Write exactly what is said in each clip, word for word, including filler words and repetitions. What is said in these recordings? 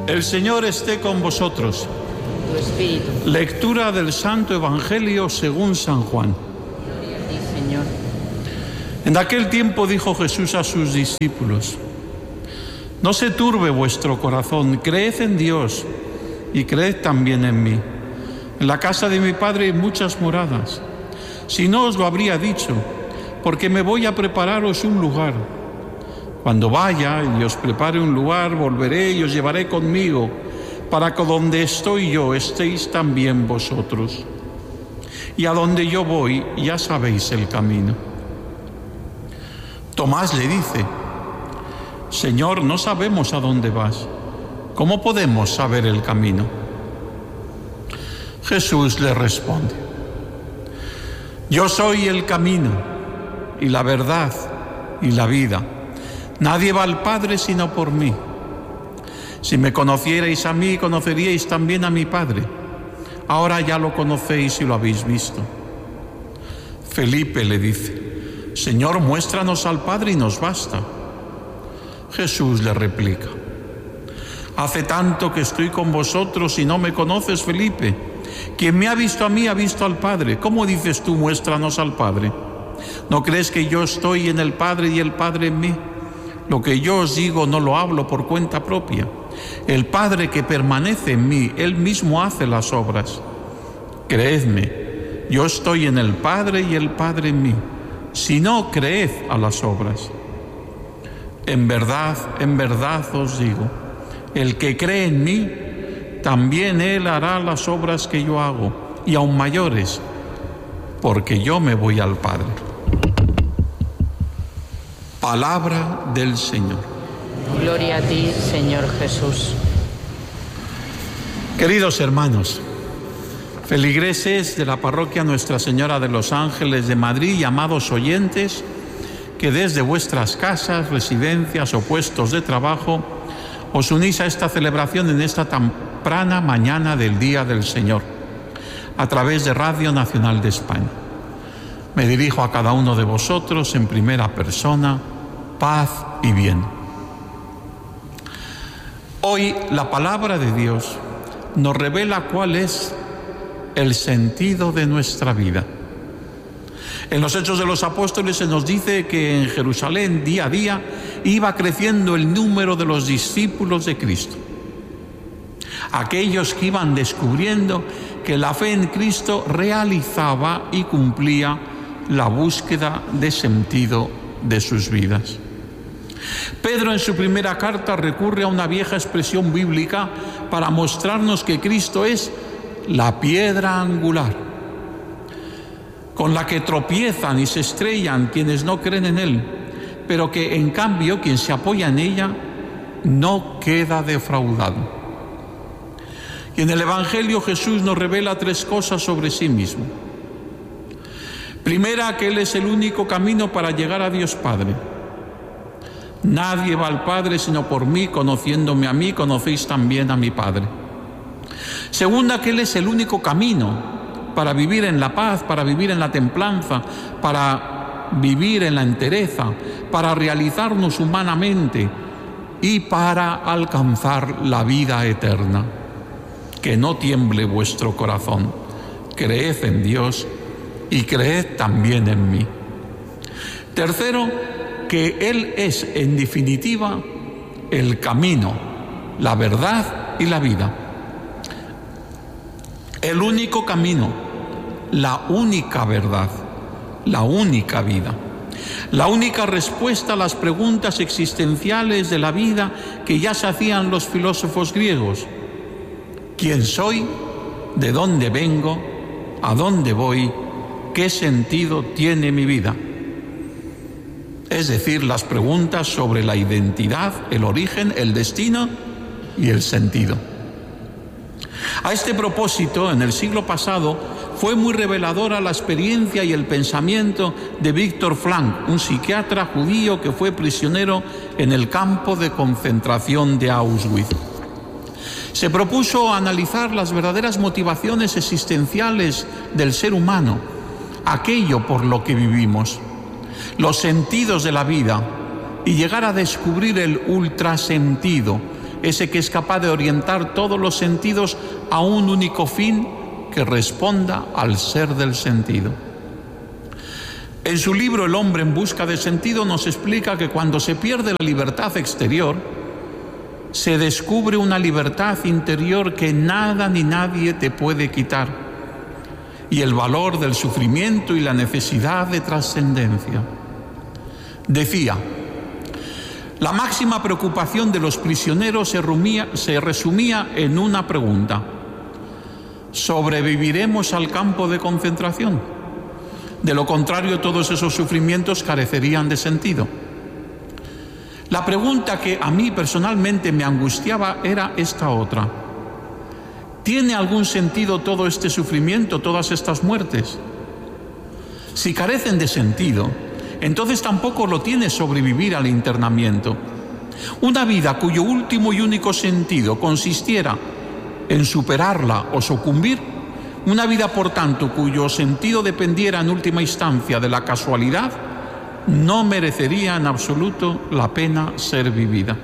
El Señor esté con vosotros. Tu espíritu. Lectura del Santo Evangelio según San Juan. Gloria a ti, Señor. En aquel tiempo dijo Jesús a sus discípulos: no se turbe vuestro corazón, creed en Dios y creed también en mí. En la casa de mi Padre hay muchas moradas. Si no os lo habría dicho, porque me voy a prepararos un lugar. Cuando vaya y os prepare un lugar, volveré y os llevaré conmigo, para que donde estoy yo estéis también vosotros. Y a donde yo voy ya sabéis el camino. Tomás le dice: Señor, no sabemos a dónde vas. ¿Cómo podemos saber el camino? Jesús le responde: yo soy el camino y la verdad y la vida. Nadie va al Padre sino por mí. Si me conocierais a mí, conoceríais también a mi Padre. Ahora ya lo conocéis y lo habéis visto. Felipe le dice: Señor, muéstranos al Padre y nos basta. Jesús le replica: hace tanto que estoy con vosotros y no me conoces, Felipe. Quien me ha visto a mí ha visto al Padre. ¿Cómo dices tú, muéstranos al Padre? ¿No crees que yo estoy en el Padre y el Padre en mí? Lo que yo os digo no lo hablo por cuenta propia. El Padre que permanece en mí, Él mismo hace las obras. Creedme, yo estoy en el Padre y el Padre en mí. Si no, creed a las obras. En verdad, en verdad os digo, el que cree en mí, también él hará las obras que yo hago, y aún mayores, porque yo me voy al Padre. Palabra del Señor. Gloria a ti, Señor Jesús. Queridos hermanos, feligreses de la parroquia Nuestra Señora de los Ángeles de Madrid y amados oyentes, que desde vuestras casas, residencias o puestos de trabajo os unís a esta celebración en esta temprana mañana del Día del Señor, a través de Radio Nacional de España. Me dirijo a cada uno de vosotros en primera persona: paz y bien. Hoy la palabra de Dios nos revela cuál es el sentido de nuestra vida. En los Hechos de los Apóstoles se nos dice que en Jerusalén día a día iba creciendo el número de los discípulos de Cristo. Aquellos que iban descubriendo que la fe en Cristo realizaba y cumplía la búsqueda de sentido de sus vidas. Pedro en su primera carta recurre a una vieja expresión bíblica para mostrarnos que Cristo es la piedra angular, con la que tropiezan y se estrellan quienes no creen en Él, pero que en cambio quien se apoya en ella no queda defraudado. Y en el Evangelio Jesús nos revela tres cosas sobre sí mismo. Primera, que Él es el único camino para llegar a Dios Padre. Nadie va al Padre sino por mí, conociéndome a mí, conocéis también a mi Padre. Segunda, que Él es el único camino para vivir en la paz, para vivir en la templanza, para vivir en la entereza, para realizarnos humanamente y para alcanzar la vida eterna. Que no tiemble vuestro corazón, creed en Dios y creed también en mí. Tercero, que Él es en definitiva el camino, la verdad y la vida. El único camino, la única verdad, la única vida, la única respuesta a las preguntas existenciales de la vida que ya se hacían los filósofos griegos. ¿Quién soy? ¿De dónde vengo? ¿A dónde voy? ¿Qué sentido tiene mi vida? Es decir, las preguntas sobre la identidad, el origen, el destino y el sentido. A este propósito, en el siglo pasado, fue muy reveladora la experiencia y el pensamiento de Viktor Frankl, un psiquiatra judío que fue prisionero en el campo de concentración de Auschwitz. Se propuso analizar las verdaderas motivaciones existenciales del ser humano, aquello por lo que vivimos, los sentidos de la vida, y llegar a descubrir el ultrasentido, ese que es capaz de orientar todos los sentidos a un único fin que responda al ser del sentido. En su libro El hombre en busca de sentido nos explica que cuando se pierde la libertad exterior, se descubre una libertad interior que nada ni nadie te puede quitar, y el valor del sufrimiento y la necesidad de trascendencia. Decía: la máxima preocupación de los prisioneros se, rumía, se resumía en una pregunta: ¿sobreviviremos al campo de concentración? De lo contrario, todos esos sufrimientos carecerían de sentido. La pregunta que a mí personalmente me angustiaba era esta otra: ¿tiene algún sentido todo este sufrimiento, todas estas muertes? Si carecen de sentido, entonces tampoco lo tiene sobrevivir al internamiento. Una vida cuyo último y único sentido consistiera en superarla o sucumbir, una vida, por tanto, cuyo sentido dependiera en última instancia de la casualidad, no merecería en absoluto la pena ser vivida.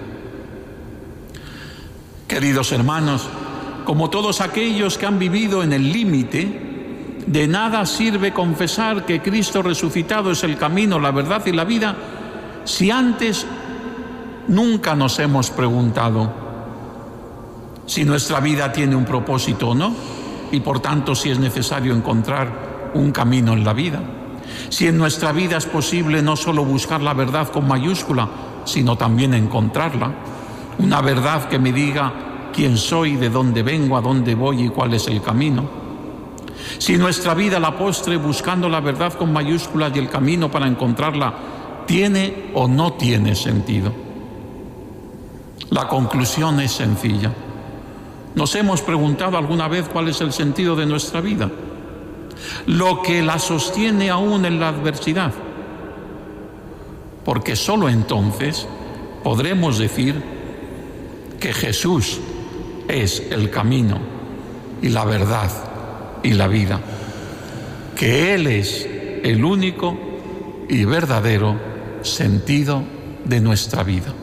Queridos hermanos, como todos aquellos que han vivido en el límite, de nada sirve confesar que Cristo resucitado es el camino, la verdad y la vida, si antes nunca nos hemos preguntado si nuestra vida tiene un propósito o no, y por tanto si es necesario encontrar un camino en la vida. Si en nuestra vida es posible no solo buscar la verdad con mayúscula, sino también encontrarla, una verdad que me diga quién soy, de dónde vengo, a dónde voy y cuál es el camino. Si nuestra vida a la postre, buscando la verdad con mayúsculas y el camino para encontrarla, tiene o no tiene sentido. La conclusión es sencilla. ¿Nos hemos preguntado alguna vez cuál es el sentido de nuestra vida? Lo que la sostiene aún en la adversidad. Porque solo entonces podremos decir que Jesús es el camino y la verdad y la vida, que Él es el único y verdadero sentido de nuestra vida.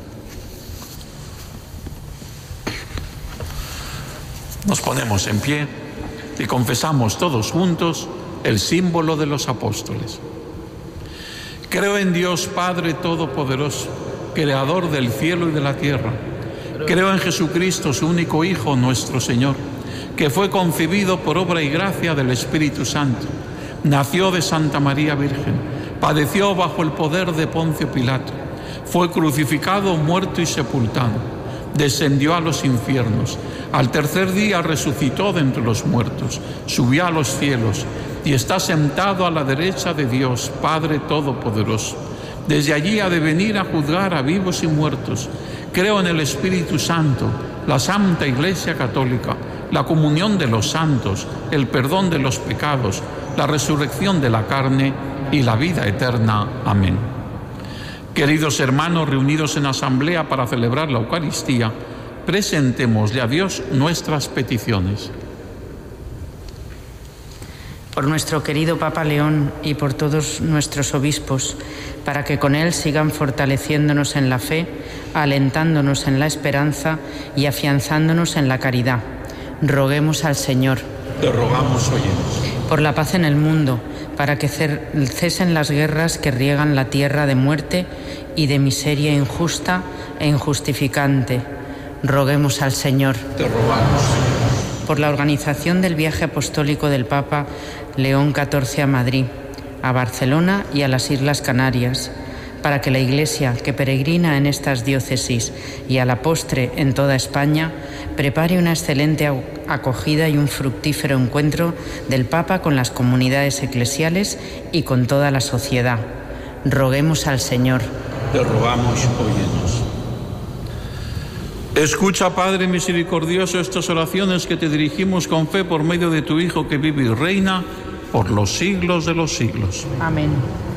Nos ponemos en pie y confesamos todos juntos el símbolo de los apóstoles. Creo en Dios Padre Todopoderoso, Creador del cielo y de la tierra. Creo en Jesucristo, su único Hijo, nuestro Señor, que fue concebido por obra y gracia del Espíritu Santo. Nació de Santa María Virgen, padeció bajo el poder de Poncio Pilato, fue crucificado, muerto y sepultado. Descendió a los infiernos, al tercer día resucitó de entre los muertos, subió a los cielos y está sentado a la derecha de Dios, Padre Todopoderoso. Desde allí ha de venir a juzgar a vivos y muertos. Creo en el Espíritu Santo, la Santa Iglesia Católica, la comunión de los santos, el perdón de los pecados, la resurrección de la carne y la vida eterna. Amén. Queridos hermanos reunidos en asamblea para celebrar la Eucaristía, presentémosle a Dios nuestras peticiones. Por nuestro querido Papa León y por todos nuestros obispos, para que con él sigan fortaleciéndonos en la fe, alentándonos en la esperanza y afianzándonos en la caridad. Roguemos al Señor. Te rogamos, óyenos. Por la paz en el mundo, para que cesen las guerras que riegan la tierra de muerte y de miseria injusta e injustificante. Roguemos al Señor. Te rogamos. Por la organización del viaje apostólico del Papa León catorce a Madrid, a Barcelona y a las Islas Canarias, para que la Iglesia que peregrina en estas diócesis y a la postre en toda España prepare una excelente acogida y un fructífero encuentro del Papa con las comunidades eclesiales y con toda la sociedad. Roguemos al Señor. Te rogamos, óyenos. Escucha, Padre misericordioso, estas oraciones que te dirigimos con fe por medio de tu Hijo que vive y reina por los siglos de los siglos. Amén.